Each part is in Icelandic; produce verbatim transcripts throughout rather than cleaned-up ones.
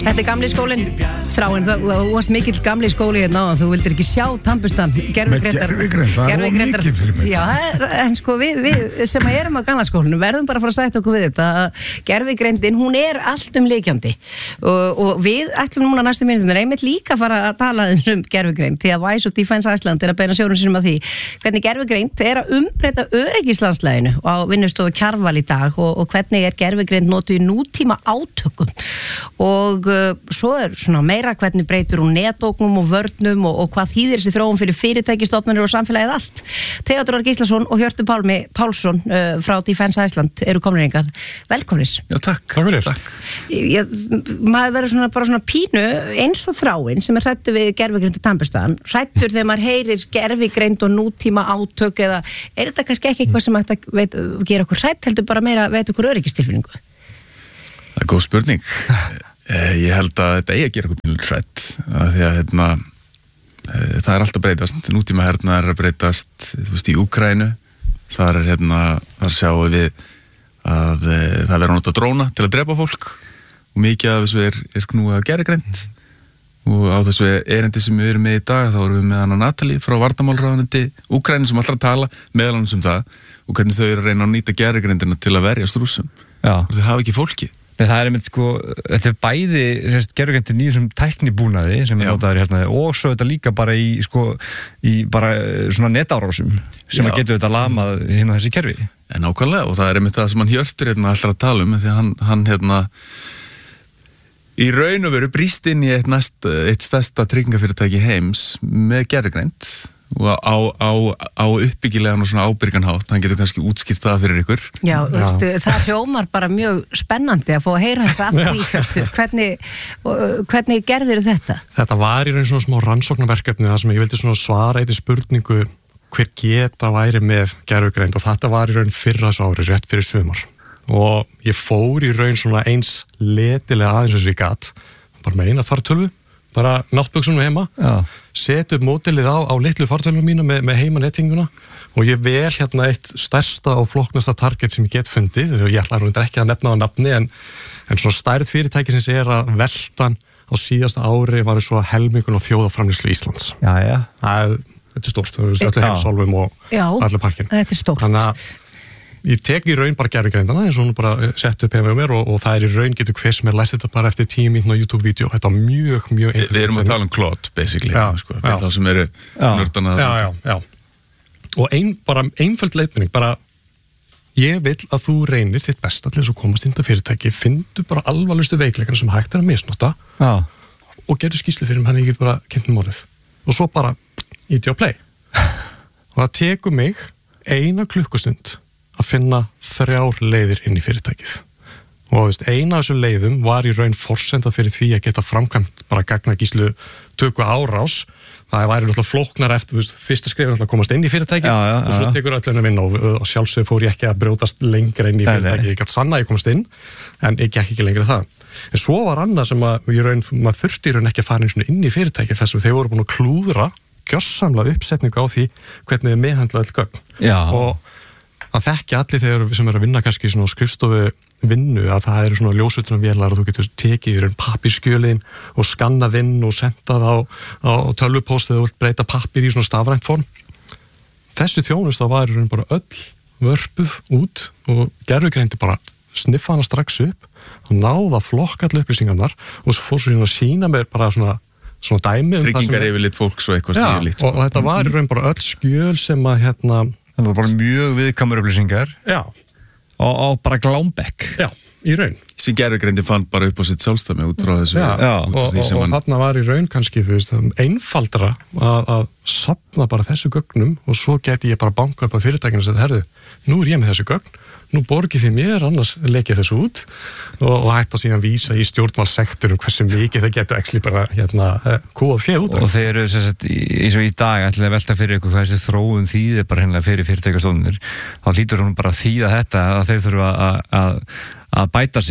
Þetta er gamli skólinn. Þráinn, þú varst mikill gamli skóli hérna á, þú vildir ekki sjá tannburstan. Gervigreindar. Gervigreind, það er of mikið fyrir mig. Já, en sko við, við sem erum á gamla skólinu verðum bara að fara að sætta okkur við þetta. Gervigreindin, hún er allt um leikjandi og, og við ætlum núna næstu mínútur einmitt líka að fara að tala um gervigreind því að Vice og Defense Iceland er að beina sjónum sínum að því hvernig gervigreind er að umbreyta öryggislandslæginu á vinnustofu Kjarval í dag og, og hvernig er gervigreind notuð í nútíma átökum og uh, svo er svona meira hvernig breytur hún netóknum og vörnum og, og hvað þýðir þessi þróun fyrir fyrirtækistofnanir og samfélagið allt. Theodór Gíslason og Hjörtur Pálmi Pálsson uh, frá Defense Iceland eru komnir hingað. Velkomnir. Já, takk. Takk fyrir. Takk. Ég, maður verður svona bara svona pínu eins og Þráinn sem er hrættur við gervigreind og tannburstan, hrættur þegar maður heyrir gervigreind og nútíma átök eða er þetta kannski ekki eitthvað sem að veit, gera okkur hrætt, heldur bara meira veit okkur öryggistilfinningu? Það er góð spurning. Ég held að þetta eigi að gera okkur mjög hrætt af því að hérna, það er alltaf breytast, nútíma hernaðar er að breytast, þú veist, í Úkraínu þar er hérna, þar sjáum við að það verður að nota dróna til að drepa fólk og mikið af þessu er, er knúið að gervigreind og á þessu erindi sem við erum með í dag þá erum við með hana Natalie frá varnarmálráðuneyti Úkraínu sem alltaf tala meðal annars um það og hvernig þau eru að reyna að nýta gervigreindina til að verjast Rússum og þau hafa ekki fólki. Nei, það er einmitt sko, þetta er bæði gervigreind í þessum tæknibúnaði sem er notaður hérna og svo þetta líka bara í sko, í bara svona netárásum sem að getur þetta lamað hérna þessi kerfi. En nákvæmlega og það er einmitt það sem hann Hjörtur hérna alltaf að tala um því að hann, hann hérna í raun og veru brýst inn í eitt, næst, eitt stærsta tryggingafyrirtæki heims með gervigreind og á, á, á uppbyggilegan og svona ábyrgan hátt, hann getur kannski útskýrt það fyrir ykkur. Já, veistu, það hljómar bara mjög spennandi að fá að heyra þess aftur í Hjörtur. Hvernig, hvernig gerðir þetta? Þetta var í raun svona smá rannsóknarverkefni það sem ég vildi svona svara eitthvað spurningu hver geta væri með gervigreind og þetta var í raun fyrra þessu ári, rétt fyrir sumar. Og ég fór í raun svona eins letilega aðeins eins og ég gat, bara með eina fartölvu, bara náttböksunum heima, set upp mótilið á, á litlu fartölvuna mína með, með heima nettinguna og ég vel hérna eitt stærsta og flokknasta target sem ég get fundið og ég ætla nú ekki að nefna á nafni en, en svona stærð fyrirtæki sem er að veltan á síðasta ári var svo helmingun og þjóðaframleiðslu Íslands. Já, já. Það, þetta er stórt, það er öllu heimsálfum og allir pakkin. Já, þetta er stórt. Þannig að ég tek í raun bara gervigreindana eins og hún bara sett upp heima um mér og, og það er í raun getur hver sem er lært þetta bara eftir tíu mínútur á YouTube-vídeó. Þetta er mjög, mjög einföld. Við erum að tala um Claude, basically, já, sko, já. Þá sem eru nördana. Já, já, já. Og ein, bara einföld leiðbeining, bara ég vil að þú reynir þitt besta til þess að komast inn til fyrirtæki, findu bara alvarlegustu veikleikana sem hægt er að misnota já. Og gerðu skýrslu fyrir hann, ég get bara kynnt um orðið. Og svo bara íti á play. Og það tekur mig eina klukkustund að finna þrjár leiðir inn í fyrirtækið og veist, eina af þessum leiðum var í raun forsenda fyrir því að geta framkvæmt bara gagnagíslu tökku árás það væri náttúrulega flóknar eftir veist, fyrsta skrifin að komast inn í fyrirtækið já, já, og svo já. Tekur öllunum inn og, og sjálfsög fór ég ekki að brjótast lengra inn í fyrirtækið, ég gæti sanna að ég komast inn en ég gekk ekki lengra það en svo var annað sem að í raun, maður þurfti í raun ekki að fara inn í fyrirtækið þess að þeir voru búin að klúðra gjörsamlega uppsetningu á því hvernig þið meðhandla öll gögn og það þekki allir þegar sem er að vinna kannski í svona skrifstofu vinnu að það eru svona ljósutunarvélar og þú getur tekið í raun pappírskjölin og skannað inn og sendað á, á tölvupóst eða breyta pappír í svona stafrænt form. Þessi þjónusta var í raun bara öll vörpuð út og gervigreind bara sniffa hana strax upp og náða flokka allir upplýsingarnar og svo fór svo að sína mér bara svona svona dæmi um tryggingar yfirleitt fólks og eitthvað já, líkt, og, og þetta var í raun bara öll skjöl sem að hérna það var bara mjög viðkvæmur upplýsingar já. Og, og bara glámbekk já, í raun sem gervigreindin fann bara upp á sitt sjálfstæmi út frá þessu já, já. Út og, og, og hann... þarna var í raun kannski þú veist, einfaldara að, að safna bara þessu gögnum og svo geti ég bara banka upp á fyrirtækinu og segja, herðu, nú er ég með þessu gögn nú borgið þið mér, annars leikið þessu út og, og hægt að síðan vísa í stjórnvaldssektorum hversu mikið það getur ekki bara hérna kúað fjö út og þeir eru sérst eins og í dag ætlaði að velta fyrir ykkur hvað þessi þróun þýðir bara hennilega fyrir fyrirtækjastofnunir þá hlýtur hún bara að þýða þetta að þeir þurfa að, að, að bæta sig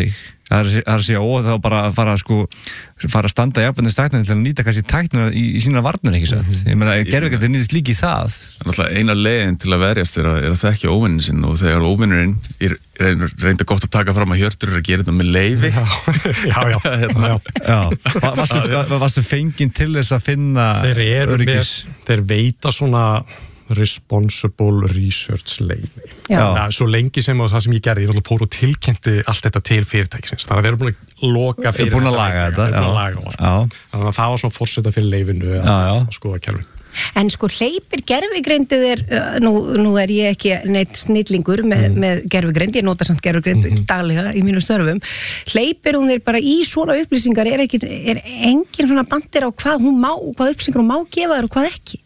Það er, það er að segja, ó, þá bara að fara, sko, fara að standa í jafnvægni stæknarinn til að nýta kannski tæknina í, í sína varnir, ekki satt. Mm-hmm. Ég meina, gervigreind nýtist líka í það. Það er eina leiðin til að verjast er að, er að þekkja óvinnin sinn og þegar óvinnurinn er reynda gott að taka fram að Hjörtur er að gera þetta með leyfi. Já, já, já. hérna. já. Va, varstu, varstu fenginn til þess að finna þeir eru öryggis? Með, þeir veita svona responsible research leyfi. Ja, svo lengi sem það sem ég gerði, ég fór og tilkynnti allt þetta til fyrirtækisins. Þannig að við erum búin að loka fyrir búin að laga þetta. Við erum búin að laga allt. Þannig að það var svona forseta fyrir leyfinu að, að skoða kerfin. En sko hleypir gervigreindið er, nú, nú er ég ekki neitt snillingur með, mm. með gervigreind, ég nota samt gervigreind mm-hmm. daglega í mínum störfum. Hleypir hún þér bara í svona upplýsingar, er, ekki, er engin svona bandir á hvað hún má, hvað upplýsingar hún má gefa þér og hvað ekki?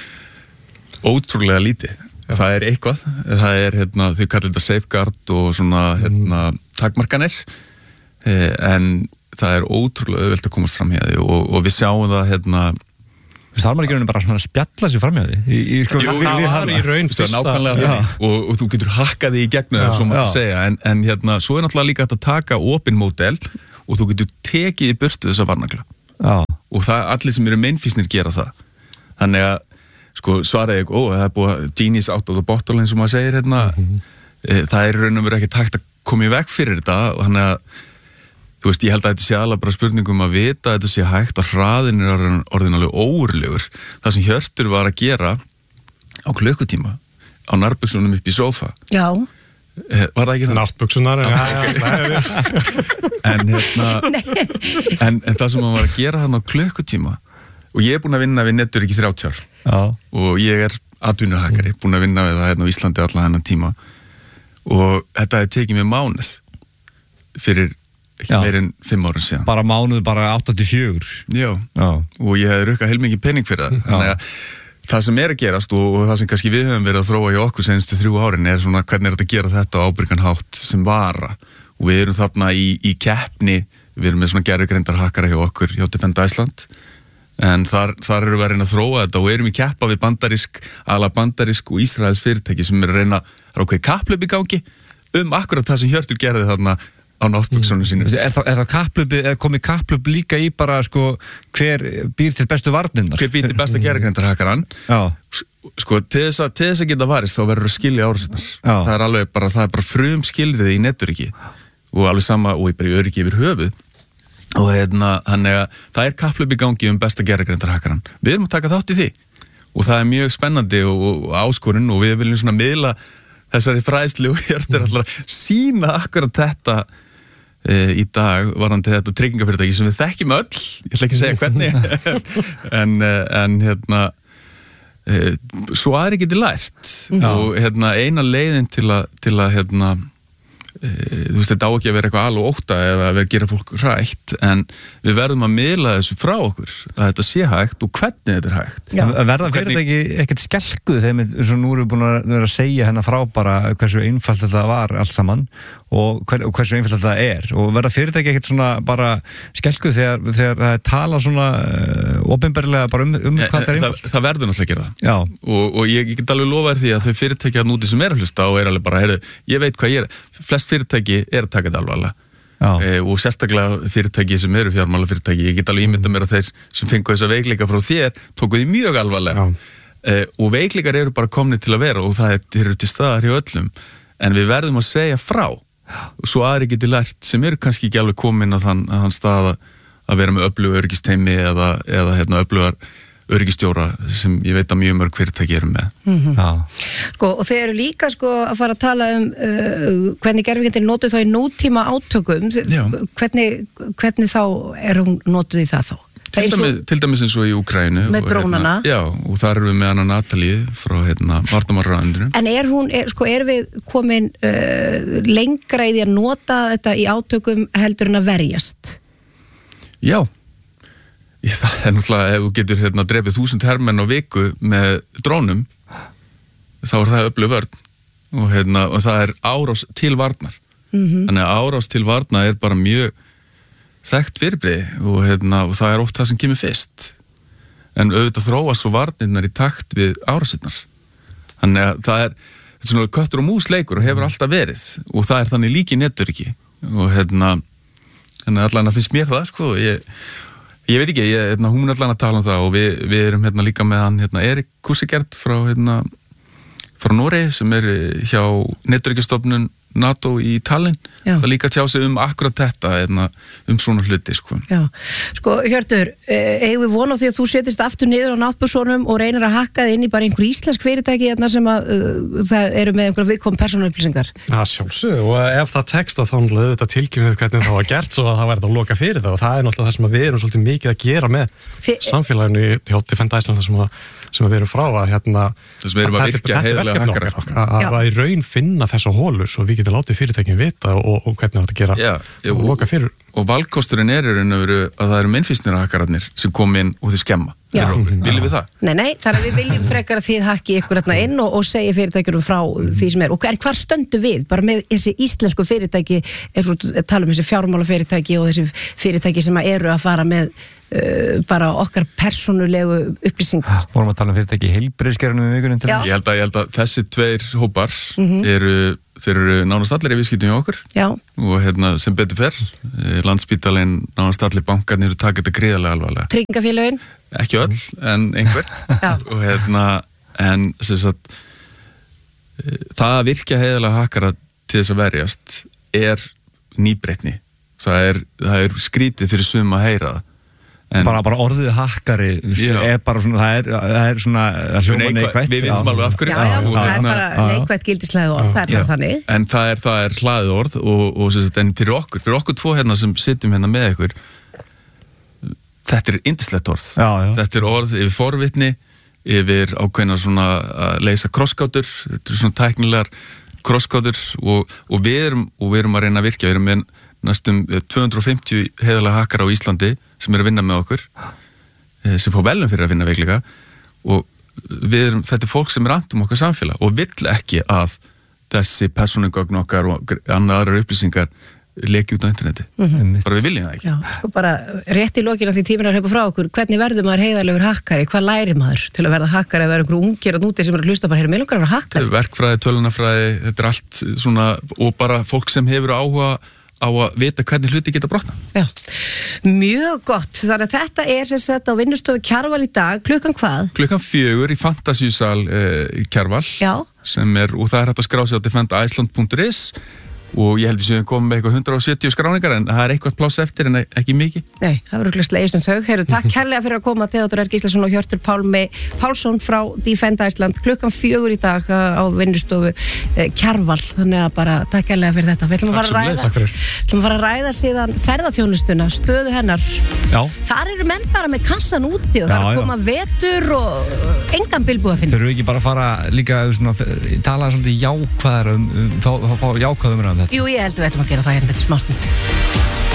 Ótrúlega lítið. Já. Það er eitthvað, það er, hérna, þau kallar þetta safeguard og svona, hérna, takmarkanir, en það er ótrúlega auðvelt að komast fram hjá því og, og við sjáum það, hérna, það er maður ekki bara svona að spjalla sér fram hjá því. Í, í, sko, Jú, það var í raun fyrsta. Og, og þú getur hakkað því í gegnum það, svo maður segja, en, en hérna, svo er náttúrulega líka hægt að taka opin módel og þú getur tekið í burtu þessa varnagla. Já. Og það, allir sem eru meinfísnir gera það. Þannig að sko svaraði ég, ó, það er búið að genius out of the bottle eins og maður segir hérna, mm-hmm. e, það er raun og verið ekki takt að koma í veg fyrir þetta og þannig að, þú veist, ég held að þetta sé alveg bara spurningum að vita að þetta sé hægt og hraðin er orðin alveg óurlegur. Það sem Hjörtur var að gera á klukkutíma á nærbuksunum upp í sófa. Já. E, var það ekki það? Náttbuksunar, já, já. en hérna, en, en það sem hann var að gera hann á klukkutíma og ég er búin að vinna við Nettur ekki þrjátíu ár. Já. Og ég er atvinnuhakari, búin að vinna við það hérna á Íslandi allan hennan tíma og þetta hefði tekið mér mánuð fyrir ekki Já. meir en fimm ára síðan. Bara mánuð, bara áttatíu og fjögur. Já. Já, og ég hefði rukkað heilmikið pening fyrir það. Þannig að það sem er að gerast og, og það sem kannski við höfum verið að þróa í okkur senstu þrjú árin er svona hvernig er þetta að gera þetta á ábyrgan hátt sem vara og við erum þarna í, í keppni, við erum með svona gervigreindarhakara hjá okkur hjá Defend Iceland. En þar, þar eru við að reyna að þróa þetta og erum í keppa við bandarísk, ala bandarísk og Ísraels fyrirtæki sem er að reyna að ráka í kapplöp í gangi um akkurat það sem Hjörtur gerði þarna á náttbuksunum sínum. Er það, er það kapplöp, er komið kapplöp líka í bara sko hver býr til bestu varnirnar? Hver býr til besta gervigreindarhakaran? Já. Sko, til þess að, til þess að geta varist þá verður að skilja árásinnar. Það er alveg bara, það er bara frum skilriði í netöryggi og alveg sama og bara í öryggi yfir höfuð. Og hérna, þannig að það er kapplöp í gangi um besta gervigreindarhakaran. Við erum að taka þátt í því og það er mjög spennandi og, og áskorun og við viljum svona miðla þessari fræðslu og Hjörtur ætlar að sýna akkurat þetta e, í dag varðandi þetta tryggingafyrirtæki sem við þekkjum öll, ég ætla ekki að segja hvernig en, en hérna e, svo aðri geti lært mm. og hérna eina leiðin til að, til að hérna þú veist, þetta á ekki að vera eitthvað alveg ótta eða að vera að gera fólk hrætt en við verðum að miðla þessu frá okkur að þetta sé hægt og hvernig þetta er hægt. Já. Verða hvernig... fyrirtæki ekkert skelkuð þegar eins og nú erum við búin að vera að segja hennar frá bara hversu einfalt þetta var allt saman og, hver, og hversu einfalt þetta er og verða fyrirtæki ekkert svona bara skelkuð þegar, þegar það er talað svona uh, opinberlega bara um, um hvað það er einfalt. Það, það verður náttúrulega að gera það og, og ég, ég get alveg lofa þér því að þau fyrirtæki að núti sem er að hlusta og er alveg bara, heyrðu, ég veit hvað ég er, flest fyrirtæki er að taka þetta alvarlega e, og sérstaklega fyrirtæki sem eru fjármála fyrirtæki, ég get alveg ímynda mér að þeir sem fengu þessa veikleika frá þér tóku því mjög alvarlega e, og veikleikar eru bara komni til að vera og það eru til staðar hjá öllum en við verðum að segja frá og svo aðri geti lært sem eru kannski ekki alveg komin á þann, þann stað að vera með öfluga öryggisteimi eða, eða hérna, öflugar öryggistjóra sem ég veit að mjög mörg fyrirtæki eru með. Mm-hmm. Sko, og þeir eru líka sko, að fara að tala um uh, hvernig gervigreindin notuð þá í nútíma átökum. Hvernig, hvernig þá er hún notuð í það þá? Til dæmis, til dæmis eins og í Úkraínu. Með drónana. Hérna, já, og þar erum við með hana Natalíu frá hérna, varnarmálaráðuneytinu. En er hún, er, sko, er við komin uh, lengra í því að nota þetta í átökum heldur en að verjast? Já. Það er náttúrulega, ef þú getur hérna drepið þúsund hermenn á viku með drónum, þá er það öflug vörn og, hérna, og það er árás til varnar. Mm-hmm. Þannig að árás til varnar er bara mjög þekkt fyrirbrigði og, hérna, og það er oft það sem kemur fyrst. En auðvitað þróast svo varnirnar í takt við árásinnar. Þannig að það er, þetta er svona köttur og mús leikur og hefur alltaf verið og það er þannig líki netöryggi og hérna en allan að finnst mér það sko, ég, ég veit ekki, ég, hérna, hún er allan að tala um það og við, við erum hérna líka með hann hérna, Erik Kussigert frá hérna, frá Noregi sem er hjá Netöryggjastofnun NATO í Tallinn, Já. það líka tjá sig um akkurat þetta, hérna, um svona hluti sko. Já, sko Hjörtur, eigum við vona á því að þú setist aftur niður á náttbúrsonum og reynir að hakka þið inn í bara einhver íslensk fyrirtæki hérna sem að uh, það eru með einhverja viðkom persónuupplýsingar? Já, sjálfsög, og ef það tekst að þá náttúrulega þetta tilkynning hvernig það var gert svo að það verður að loka fyrir það og það er náttúrulega það sem við erum svolítið mikið að gera með Þi... samfélaginu hjá Defend Iceland sem, að, sem að við erum frá að hérna þess að við erum að, að virkja heiðarlega hakkara að, að í raun finna þessa hólur svo við getum látið fyrirtækjum vita og, og hvernig það er að gera Já, og, og loka fyrir og valkosturinn er að það eru minnfýstnir hakkararnir sem kom inn og þið skemma viljum við það? Nei, nei, þar að við viljum frekar að þið hakki ykkur hérna inn og, og segja fyrirtækjum frá því sem er og en hvar stöndu við, bara með þessi íslensku fyrirtæki, eins og tala um þessi fjármála fyrirtæki og þessi fyrirtæki sem eru að fara með uh, bara okkar persónulegu upplýsingar. Vorum að tala um fyrirtæki heilbrigðiskerfinu við vikunum til ég held, að, ég held að þessi tveir hópar mm-hmm. eru, þeir eru nánast allir í viðskiptum hjá okkur Já. og hérna, sem betur fer Landspítalinn, nánast allir bankarnir eru takið þetta gríðarlega alvarlega. Tryggingafélögin? Ekki öll, en einhver og hérna, en sem sagt það að virkja heiðarlega hakkara til þess að verjast er nýbreytni það er, það er skrítið fyrir sum að heyra það En, bara, bara orðið hakkari er bara svona, það er, það er svona hljóma neikvætt við vindum alveg af hverju já, já, það er bara neikvætt gildislega orð það er bara þannig en það er, það er hlaðið orð og, og sagt, en fyrir okkur, fyrir okkur tvo hérna sem sitjum hérna með ykkur þetta er yndislegt orð já, já. Þetta er orð yfir forvitni yfir ákveðna svona að leysa krossgátur, þetta er svona tæknilegar krossgátur og, og, við erum, og við erum að reyna að virkja, við erum með næstum tvö hundruð og fimmtíu heiðarlega hakkara á Íslandi sem eru að vinna með okkur sem fá velum fyrir að vinna veikleika og við erum, þetta er fólk sem er annt um okkar samfélag og vill ekki að þessi persónugögn okkar og annaðar upplýsingar leki út á interneti mm-hmm. bara við viljum það ekki Já, sko bara rétt í lokinu því tíminn er hlaupa frá okkur hvernig verður maður heiðarlegur hakkari, hvað lærir maður til að verða hakkari ef það er einhverjum ungir og núti sem eru að hlusta bara hér, mér langar að vera hakkari verkfræði, tölunafræði, þetta er allt svona og bara fólk sem hefur áhuga á að vita hvernig hluti geta brotna. Já, mjög gott. Þannig að þetta er sem sagt á vinnustofu Kjarval í dag, klukkan hvað? Klukkan fjögur í Fantasíusal eh, Kjarval. Já. Sem er, og það er hægt að skrá sig á defend iceland punktur is og ég held að við komum með eitthvað hundrað og sjötíu skráningar en það er eitthvað pláss eftir en ekki mikið. Nei, það verður ekki slegist um þau. Heyrðu, takk kærlega fyrir að koma Theodór R. Gíslason og Hjörtur Pálmi Pálsson frá Defend Iceland klukkan fjögur í dag á vinnustofu eh, Kjarval. Þannig að bara takk kærlega fyrir þetta. Við ætlum að fara að ræða, ætlum að fara að ræða síðan ferðaþjónustuna, stöðu hennar. Já. Þar eru menn bara með kassan úti og það er að koma vetur og engan bilbúð að finna. Þau eru ekki bara að fara líka svona, tala svolítið jákvæðar um, um, fá, fá jákvæðum um þetta. Jú, ég held að við ætlum að gera það hérna, þetta er smástund.